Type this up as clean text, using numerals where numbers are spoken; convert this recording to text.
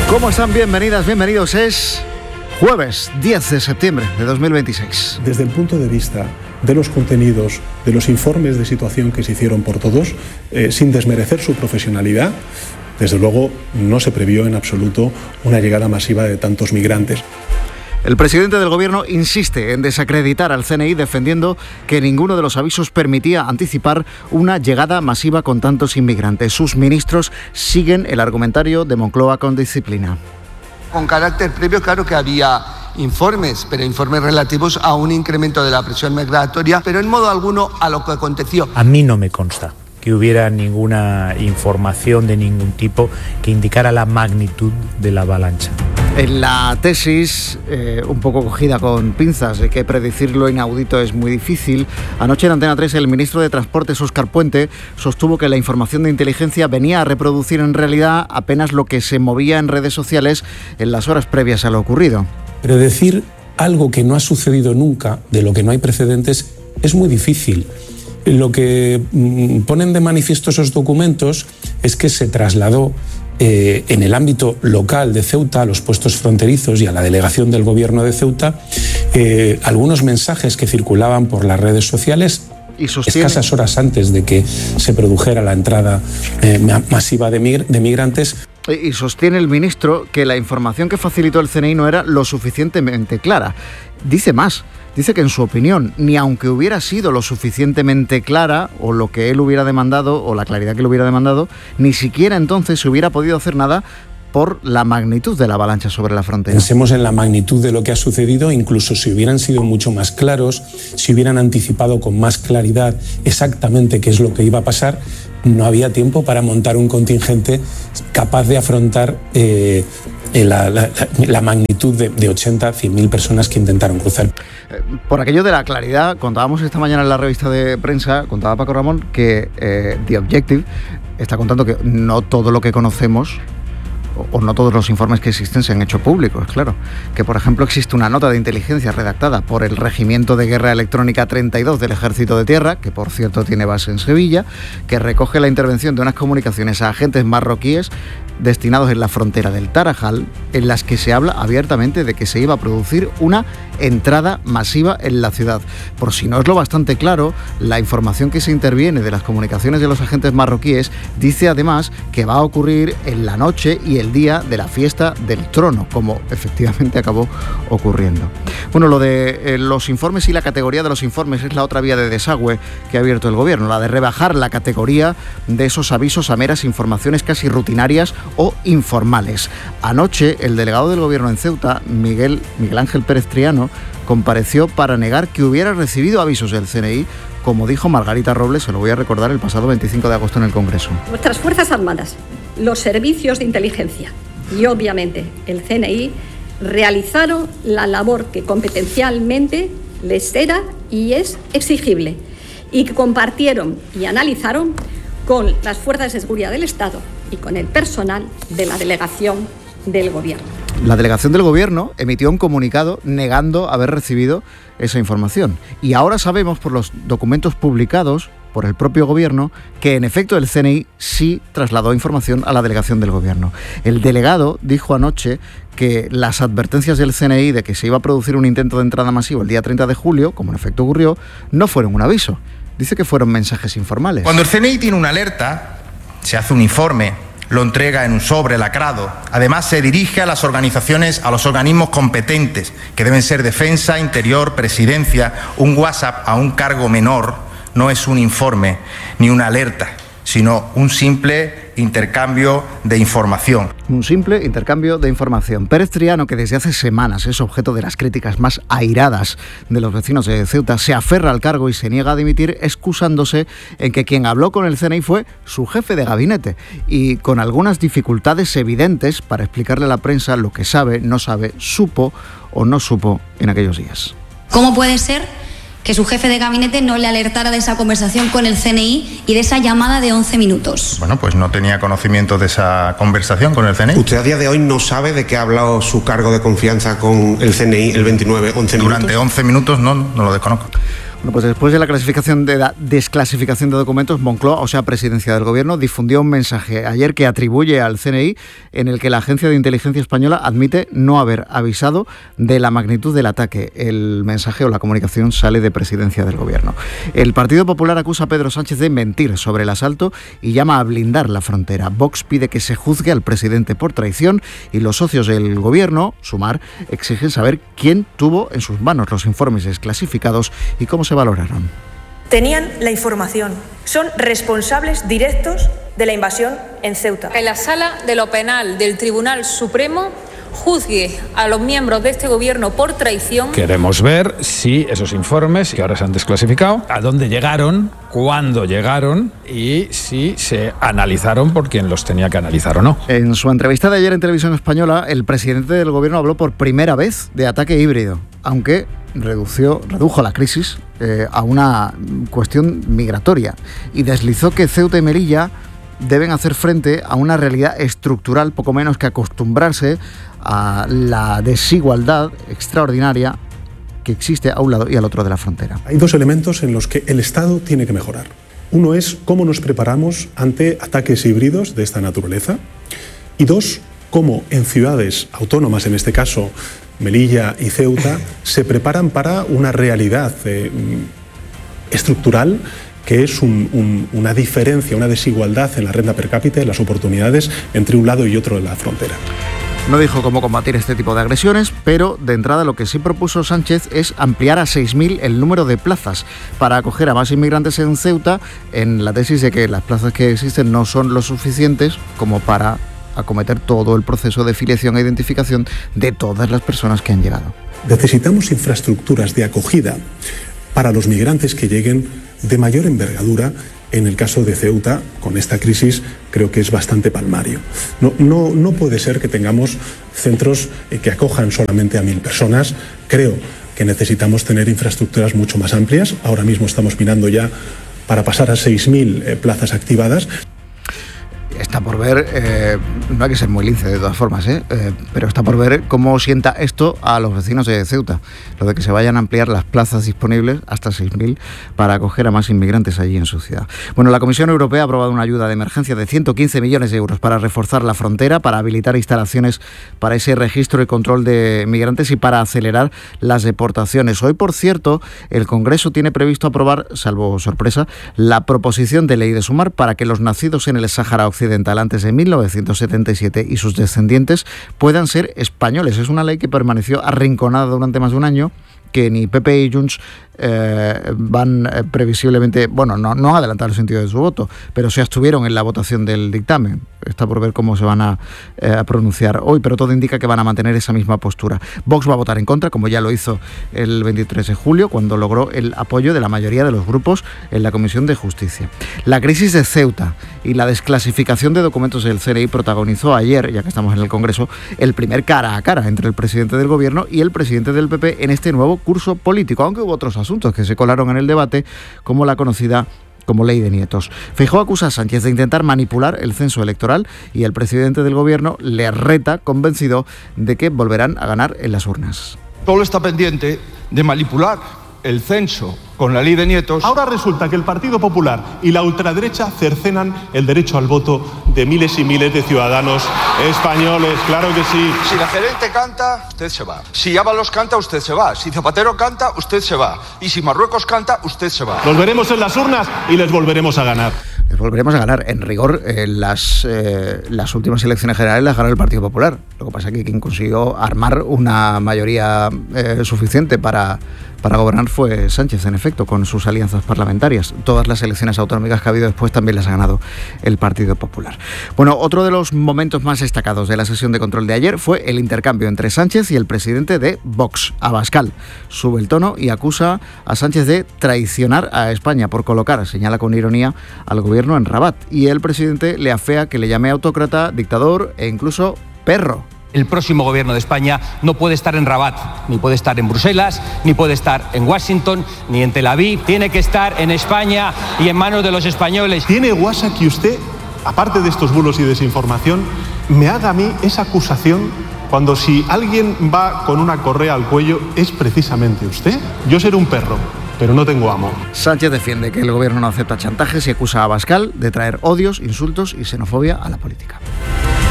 ¿Cómo están? Bienvenidas, bienvenidos. Es jueves 10 de septiembre de 2026. Desde el punto de vista de los contenidos, de los informes de situación que se hicieron por todos, sin desmerecer su profesionalidad, desde luego no se previó en absoluto una llegada masiva de tantos migrantes. El presidente del Gobierno insiste en desacreditar al CNI defendiendo que ninguno de los avisos permitía anticipar una llegada masiva con tantos inmigrantes. Sus ministros siguen el argumentario de Moncloa con disciplina. Con carácter previo, claro que había informes, pero informes relativos a un incremento de la presión migratoria, pero en modo alguno a lo que aconteció. A mí no me consta que hubiera ninguna información de ningún tipo que indicara la magnitud de la avalancha. En la tesis, un poco cogida con pinzas, de que predecir lo inaudito es muy difícil, anoche en Antena 3 el ministro de Transportes, Óscar Puente, sostuvo que la información de inteligencia venía a reproducir en realidad apenas lo que se movía en redes sociales en las horas previas a lo ocurrido. Predecir algo que no ha sucedido nunca, de lo que no hay precedentes, es muy difícil. Lo que ponen de manifiesto esos documentos es que se trasladó en el ámbito local de Ceuta, a los puestos fronterizos y a la delegación del Gobierno de Ceuta, algunos mensajes que circulaban por las redes sociales escasas horas antes de que se produjera la entrada masiva de migrantes. Y sostiene el ministro que la información que facilitó el CNI no era lo suficientemente clara. Dice más, dice que en su opinión, ni aunque hubiera sido lo suficientemente clara o lo que él hubiera demandado o la claridad que él hubiera demandado, ni siquiera entonces se hubiera podido hacer nada por la magnitud de la avalancha sobre la frontera. Pensemos en la magnitud de lo que ha sucedido, incluso si hubieran sido mucho más claros, si hubieran anticipado con más claridad exactamente qué es lo que iba a pasar, no había tiempo para montar un contingente capaz de afrontar la magnitud de 80, 100.000 personas que intentaron cruzar. Por aquello de la claridad, contábamos esta mañana en la revista de prensa, contaba Paco Ramón, que The Objective está contando que no todo lo que conocemos o no todos los informes que existen se han hecho públicos, claro. Que, por ejemplo, existe una nota de inteligencia redactada por el Regimiento de Guerra Electrónica 32 del Ejército de Tierra, que por cierto tiene base en Sevilla, que recoge la intervención de unas comunicaciones a agentes marroquíes destinados en la frontera del Tarajal, en las que se habla abiertamente de que se iba a producir una entrada masiva en la ciudad. Por si no es lo bastante claro, la información que se interviene de las comunicaciones de los agentes marroquíes dice además que va a ocurrir en la noche y el día de la fiesta del trono, como efectivamente acabó ocurriendo. Bueno, lo de los informes y la categoría de los informes es la otra vía de desagüe que ha abierto el Gobierno, la de rebajar la categoría de esos avisos a meras informaciones casi rutinarias o informales. Anoche, el delegado del Gobierno en Ceuta, Miguel Ángel Pérez Triano, compareció para negar que hubiera recibido avisos del CNI, como dijo Margarita Robles, se lo voy a recordar, el pasado 25 de agosto en el Congreso. Nuestras Fuerzas Armadas, los servicios de inteligencia y obviamente el CNI realizaron la labor que competencialmente les era y es exigible y que compartieron y analizaron con las fuerzas de seguridad del Estado y con el personal de la delegación del Gobierno. La delegación del Gobierno emitió un comunicado negando haber recibido esa información. Y ahora sabemos por los documentos publicados por el propio Gobierno que en efecto el CNI sí trasladó información a la delegación del Gobierno. El delegado dijo anoche que las advertencias del CNI de que se iba a producir un intento de entrada masivo el día 30 de julio, como en efecto ocurrió, no fueron un aviso. Dice que fueron mensajes informales. Cuando el CNI tiene una alerta, se hace un informe, lo entrega en un sobre lacrado. Además, se dirige a las organizaciones, a los organismos competentes, que deben ser Defensa, Interior, Presidencia. Un WhatsApp a un cargo menor no es un informe ni una alerta, sino un simple intercambio de información. Un simple intercambio de información. Pérez Triano, que desde hace semanas es objeto de las críticas más airadas de los vecinos de Ceuta, se aferra al cargo y se niega a dimitir, excusándose en que quien habló con el CNI fue su jefe de gabinete y con algunas dificultades evidentes para explicarle a la prensa lo que sabe, no sabe, supo o no supo en aquellos días. ¿Cómo puede ser que su jefe de gabinete no le alertara de esa conversación con el CNI y de esa llamada de 11 minutos? Bueno, pues no tenía conocimiento de esa conversación con el CNI. ¿Usted a día de hoy no sabe de qué ha hablado su cargo de confianza con el CNI el 29, 11 minutos? Durante 11 minutos no lo desconozco. Bueno, pues después de la desclasificación de documentos, Moncloa, o sea, Presidencia del Gobierno, difundió un mensaje ayer que atribuye al CNI en el que la Agencia de Inteligencia Española admite no haber avisado de la magnitud del ataque. El mensaje o la comunicación sale de Presidencia del Gobierno. El Partido Popular acusa a Pedro Sánchez de mentir sobre el asalto y llama a blindar la frontera. Vox pide que se juzgue al presidente por traición y los socios del Gobierno, Sumar, exigen saber quién tuvo en sus manos los informes desclasificados y cómo se valoraron. Tenían la información. Son responsables directos de la invasión en Ceuta. En la sala de lo penal del Tribunal Supremo juzgue a los miembros de este gobierno por traición. Queremos ver si esos informes que ahora se han desclasificado, a dónde llegaron, cuándo llegaron y si se analizaron por quien los tenía que analizar o no. En su entrevista de ayer en Televisión Española, el presidente del gobierno habló por primera vez de ataque híbrido, aunque redujo la crisis a una cuestión migratoria y deslizó que Ceuta y Melilla deben hacer frente a una realidad estructural, poco menos que acostumbrarse a la desigualdad extraordinaria que existe a un lado y al otro de la frontera. Hay dos elementos en los que el Estado tiene que mejorar. Uno es cómo nos preparamos ante ataques híbridos de esta naturaleza y dos, cómo en ciudades autónomas, en este caso Melilla y Ceuta, se preparan para una realidad estructural que es una diferencia, una desigualdad en la renta per cápita y las oportunidades entre un lado y otro de la frontera. No dijo cómo combatir este tipo de agresiones, pero de entrada lo que sí propuso Sánchez es ampliar a 6.000 el número de plazas para acoger a más inmigrantes en Ceuta, en la tesis de que las plazas que existen no son lo suficientes como para acometer todo el proceso de filiación e identificación de todas las personas que han llegado. Necesitamos infraestructuras de acogida para los migrantes que lleguen de mayor envergadura. En el caso de Ceuta, con esta crisis, creo que es bastante palmario. No puede ser que tengamos centros que acojan solamente a 1.000 personas. Creo que necesitamos tener infraestructuras mucho más amplias. Ahora mismo estamos mirando ya para pasar a 6.000 plazas activadas. Está por ver, no hay que ser muy lince de todas formas, pero está por ver cómo sienta esto a los vecinos de Ceuta, lo de que se vayan a ampliar las plazas disponibles hasta 6.000 para acoger a más inmigrantes allí en su ciudad. Bueno, la Comisión Europea ha aprobado una ayuda de emergencia de 115 millones de euros para reforzar la frontera, para habilitar instalaciones para ese registro y control de migrantes y para acelerar las deportaciones. Hoy, por cierto, el Congreso tiene previsto aprobar, salvo sorpresa, la proposición de ley de Sumar para que los nacidos en el Sáhara Occidental antes de 1977 y sus descendientes puedan ser españoles. Es una ley que permaneció arrinconada durante más de un año, que ni PP y Junts van previsiblemente, bueno, no adelantar el sentido de su voto, pero se abstuvieron en la votación del dictamen. Está por ver cómo se van a pronunciar hoy, pero todo indica que van a mantener esa misma postura. Vox va a votar en contra, como ya lo hizo el 23 de julio, cuando logró el apoyo de la mayoría de los grupos en la Comisión de Justicia. La crisis de Ceuta y la desclasificación de documentos del CNI protagonizó ayer, ya que estamos en el Congreso, el primer cara a cara entre el presidente del Gobierno y el presidente del PP en este nuevo curso político, aunque hubo otros asuntos que se colaron en el debate, como la conocida como ley de nietos. Feijóo acusa a Sánchez de intentar manipular el censo electoral y el presidente del Gobierno le reta, convencido de que volverán a ganar en las urnas. Solo está pendiente de manipular el censo con la ley de nietos. Ahora resulta que el Partido Popular y la ultraderecha cercenan el derecho al voto de miles y miles de ciudadanos españoles. Claro que sí. Si la gerente canta, usted se va. Si Ábalos canta, usted se va. Si Zapatero canta, usted se va. Y si Marruecos canta, usted se va. Los veremos en las urnas y les volveremos a ganar. Les volveremos a ganar. En rigor, las últimas elecciones generales las ganó el Partido Popular. Lo que pasa es que quien consiguió armar una mayoría suficiente para gobernar fue Sánchez, en efecto, con sus alianzas parlamentarias. Todas las elecciones autonómicas que ha habido después también las ha ganado el Partido Popular. Bueno, otro de los momentos más destacados de la sesión de control de ayer fue el intercambio entre Sánchez y el presidente de Vox, Abascal. Sube el tono y acusa a Sánchez de traicionar a España por colocar, señala con ironía, al gobierno en Rabat. Y el presidente le afea que le llame autócrata, dictador e incluso perro. El próximo gobierno de España no puede estar en Rabat, ni puede estar en Bruselas, ni puede estar en Washington, ni en Tel Aviv. Tiene que estar en España y en manos de los españoles. ¿Tiene guasa que usted, aparte de estos bulos y desinformación, me haga a mí esa acusación cuando si alguien va con una correa al cuello es precisamente usted? Yo seré un perro pero no tengo amo. Sánchez defiende que el gobierno no acepta chantajes y acusa a Abascal de traer odios, insultos y xenofobia a la política.